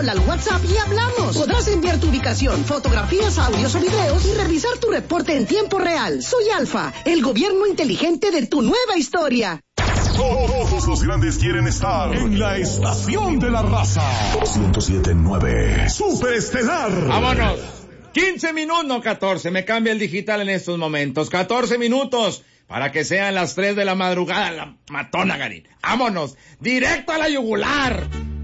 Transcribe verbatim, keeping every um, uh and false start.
Habla al WhatsApp y hablamos. Podrás enviar tu ubicación, fotografías, audios o videos y revisar tu reporte en tiempo real. Soy Alfa, el gobierno inteligente de tu nueva historia. Todos los grandes quieren estar en la estación de la raza. ciento siete punto nueve Superestelar. Vámonos. quince minutos, no catorce. Me cambia el digital en estos momentos. catorce minutos para que sean las tres de la madrugada. La matona, Gary. Vámonos. Directo a la yugular.